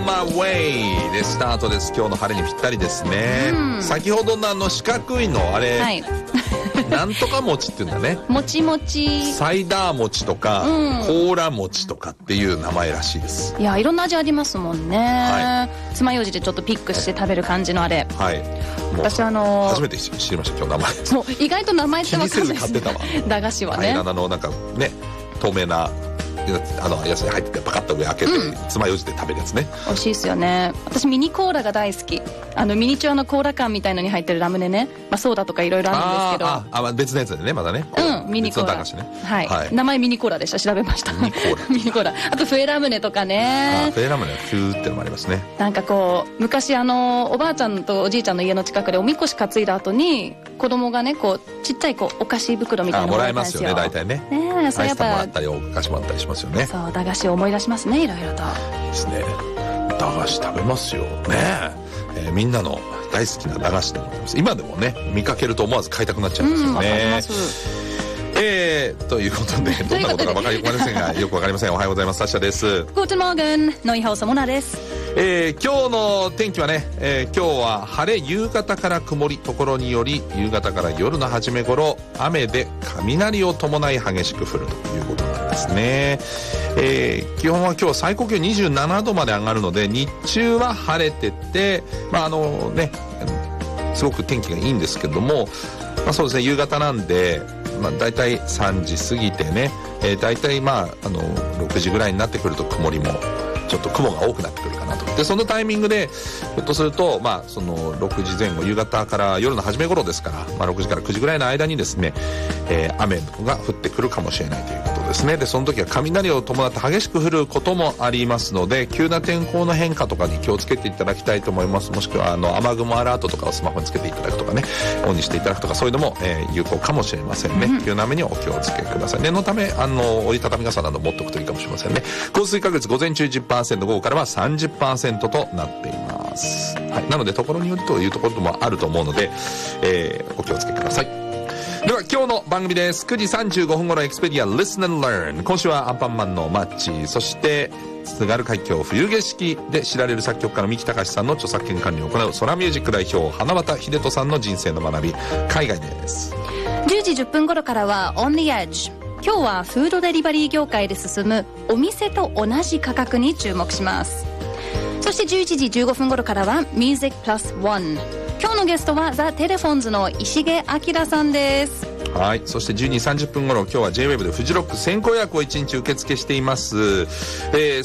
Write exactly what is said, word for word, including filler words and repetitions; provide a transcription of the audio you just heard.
my way でスタートです。今日の晴れにぴったりですね。先ほどのあの四角いのあれ、はい、なんとか餅っていうんだね。 もちもちサイダー餅とか、うん、コーラ餅とかっていう名前らしいです。 いや、いろんな味ありますもんね、はい、爪楊枝でちょっとピックして食べる感じのあれ、はい、私あのー、 初めて知りました今日名前。 そう、意外と名前って分かんないですね。 気にせず買ってたわ。 駄菓子はね、 平らのなんかね透明なあのやつに入っててパカッと上開けて、うん、爪楊枝で食べるやつね。 美味しいですよね。私ミニコーラが大好き。あのミニチュアのコーラ缶みたいのに入ってるラムネね、まあ、ソーダとかいろいろあるんですけど、 あああ別のやつでね、まだね、 うん、ミニコーラ、ね、はい、はい、名前ミニコーラでした。調べました。ミニコーラミニコーラ、あとフエラムネとかね。 あ、フエラムネはフーってのもありますね。 なんかこう昔あのおばあちゃんとおじいちゃんの家の近くでおみこし担いだ後に子供がねこうちっちゃいこうお菓子袋みたいなのもらえますよね、大体ね。 ね、そうやっぱアイスもらったりお菓子もらったりしますよね。 そう、駄菓子を思い出しますね、いろいろと。 いいですね。駄菓子食べますよね、えー、みんなの大好きな駄菓子でございます。今でもね見かけると思わず買いたくなっちゃいますよね。うん、わかります。えー、ということでどんなことか分かりませんがよく分かりません。おはようございます。サッシャです。 Guten Morgen、ノイハウスモナです。 えー、今日の天気はね、えー、今日は晴れ、夕方から曇り、ところにより夕方から夜の初め頃雨で雷を伴い激しく降るということなんですね。えー、基本は今日最高気温にじゅうななどまで上がるので日中は晴れてて、まああのねすごく天気がいいんですけども、まあ、そうですね、夕方なんで、まあ、大体さんじ過ぎてね、えー、大体まああのろくじぐらいになってくると曇りもちょっと雲が多くなってくるかなと。でそのタイミングでひょっとすると、まあ、そのろくじぜん後、夕方から夜の初め頃ですから、まあ、ろくじからくじぐらいの間にですね、えー、雨が降ってくるかもしれないということですね。でその時は雷を伴って激しく降ることもありますので、急な天候の変化とかに気をつけていただきたいと思います。もしくはあの雨雲アラートとかをスマホにつけていただくとかね、オンにしていただくとか、そういうのも、えー、有効かもしれませんね、うん、急な雨にお気をつけください。念のためあの折りたたみ傘など持っておくといいかもしれませんね。降水確率午前中 じゅっパーセント、午後からは さんじゅっパーセント となっています、はい、なのでところによるというところもあると思うので、えー、お気をつけください。では今日の番組です。くじさんじゅうごふん頃エクスペディア Listen and Learn。 今週はアンパンマンのマッチ、そして津軽海峡冬景色で知られる作曲家の三木隆さんの著作権管理を行うソラミュージック代表花畑秀人さんの人生の学び、海外です。 じゅうじじゅっぷん頃からは On the Edge。今日はフードデリバリー業界で進むお店と同じ価格に注目します。そしてじゅういちじじゅうごふん頃からは Music Plus One。 今日のゲストはザ・テレフォンズの石毛明さんです。 はい、そしてじゅうにじさんじゅっぷん頃、今日は ジェイウェーブ でフジロック先行予約をいちにち受付しています。えー